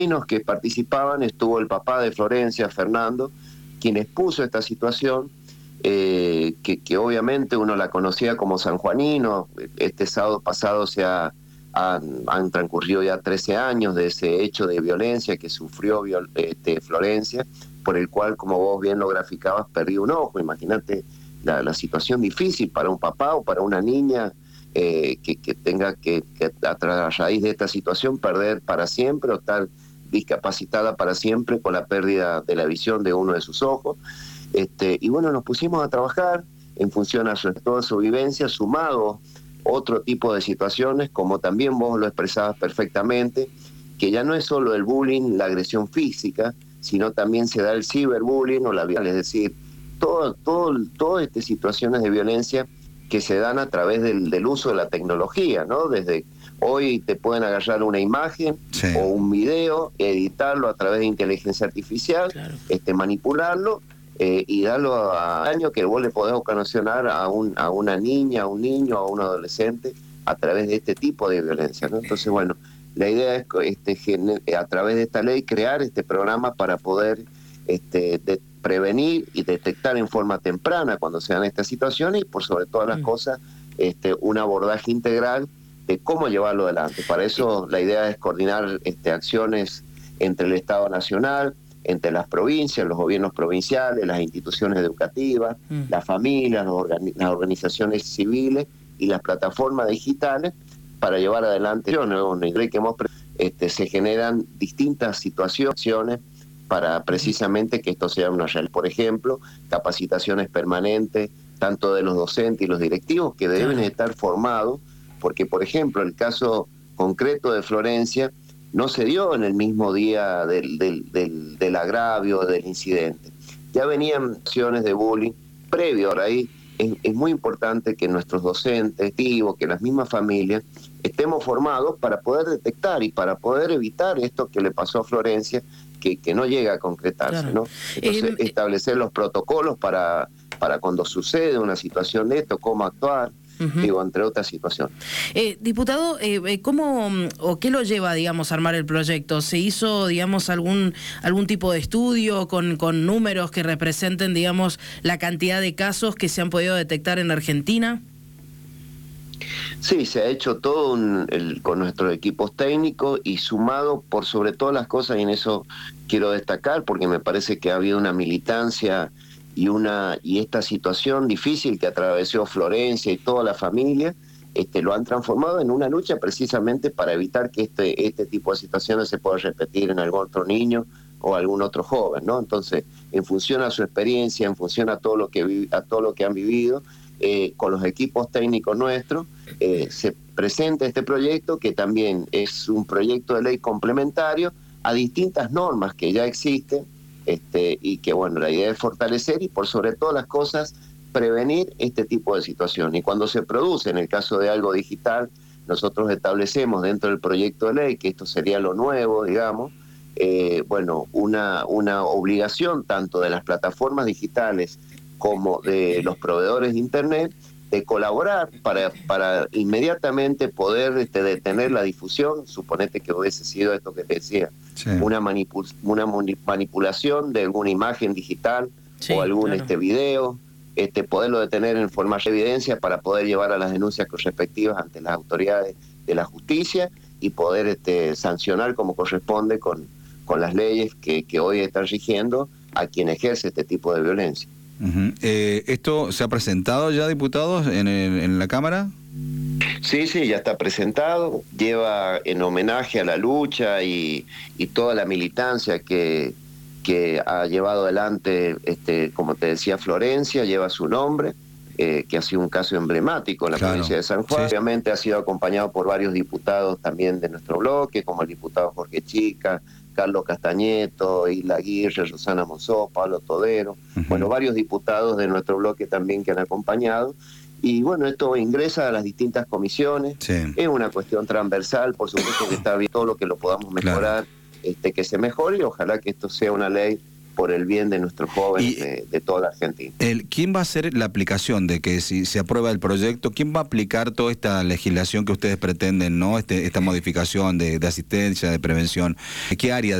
que participaban, estuvo el papá de Florencia, Fernando, quien expuso esta situación, que obviamente uno la conocía como sanjuanino. Este sábado pasado han transcurrido ya 13 años de ese hecho de violencia que sufrió Florencia, por el cual, como vos bien lo graficabas, perdió un ojo. Imagínate la situación difícil para un papá o para una niña que tenga que a raíz de esta situación perder para siempre o estar discapacitada para siempre con la pérdida de la visión de uno de sus ojos. Y bueno, nos pusimos a trabajar en función a toda su vivencia, sumado otro tipo de situaciones, como también vos lo expresabas perfectamente, que ya no es solo el bullying, la agresión física, sino también se da el ciberbullying o la violencia, es decir, todas estas situaciones de violencia que se dan a través del uso de la tecnología, ¿no? Desde hoy te pueden agarrar una imagen o un video, editarlo a través de inteligencia artificial, manipularlo y darlo a daño que vos le podés ocasionar a una niña, a un niño, a un adolescente a través de este tipo de violencia, ¿no? Entonces, bueno, la idea es a través de esta ley crear este programa para poder prevenir y detectar en forma temprana cuando se dan estas situaciones y por sobre todas las cosas un abordaje integral de cómo llevarlo adelante. Para eso la idea es coordinar acciones entre el Estado Nacional, entre las provincias, los gobiernos provinciales, las instituciones educativas, las familias, las organizaciones civiles y las plataformas digitales para llevar adelante. Se generan distintas situaciones para precisamente que esto sea una realidad. Por ejemplo, capacitaciones permanentes, tanto de los docentes y los directivos, que deben estar formados, porque, por ejemplo, el caso concreto de Florencia no se dio en el mismo día del agravio, del incidente. Ya venían acciones de bullying previo. Ahí es muy importante que nuestros docentes, que las mismas familias, estemos formados para poder detectar y para poder evitar esto que le pasó a Florencia, que no llega a concretarse, ¿no? Entonces, establecer los protocolos para cuando sucede una situación de esto, cómo actuar, entre otras situaciones. Diputado, ¿cómo o qué lo lleva, digamos, a armar el proyecto? ¿Se hizo, digamos, algún tipo de estudio con números que representen, digamos, la cantidad de casos que se han podido detectar en Argentina? Sí, se ha hecho todo con nuestros equipos técnicos y sumado por sobre todas las cosas, y en eso quiero destacar porque me parece que ha habido una militancia y esta situación difícil que atravesó Florencia y toda la familia, lo han transformado en una lucha precisamente para evitar que este tipo de situaciones se pueda repetir en algún otro niño o algún otro joven, ¿no? Entonces, en función a su experiencia, en función a todo lo que han vivido, con los equipos técnicos nuestros, se presenta este proyecto que también es un proyecto de ley complementario a distintas normas que ya existen, y que, bueno, la idea es fortalecer y por sobre todas las cosas prevenir este tipo de situación. Y cuando se produce, en el caso de algo digital, nosotros establecemos dentro del proyecto de ley, que esto sería lo nuevo, digamos, una obligación tanto de las plataformas digitales como de los proveedores de Internet de colaborar para inmediatamente poder detener la difusión. Suponete que hubiese sido esto que te decía, una manipulación de alguna imagen digital o algún video, poderlo detener en forma de evidencia para poder llevar a las denuncias respectivas ante las autoridades de la justicia y poder sancionar como corresponde con las leyes que hoy están rigiendo a quien ejerce este tipo de violencia. ¿Esto se ha presentado ya, diputados, en la Cámara? Sí, ya está presentado. Lleva en homenaje a la lucha y toda la militancia que ha llevado adelante, como te decía, Florencia, lleva su nombre, que ha sido un caso emblemático en la provincia de San Juan. Obviamente ha sido acompañado por varios diputados también de nuestro bloque, como el diputado Jorge Chica, Carlos Castañeto, Isla Aguirre, Rosana Monzó, Pablo Todero, bueno, varios diputados de nuestro bloque también que han acompañado. Y bueno, esto ingresa a las distintas comisiones, es una cuestión transversal, por supuesto que está bien todo lo que lo podamos mejorar, que se mejore, y ojalá que esto sea una ley por el bien de nuestros jóvenes de toda la Argentina. ¿Quién va a hacer la aplicación de que si se aprueba el proyecto, quién va a aplicar toda esta legislación que ustedes pretenden, ¿no? Esta modificación de asistencia, de prevención? ¿Qué área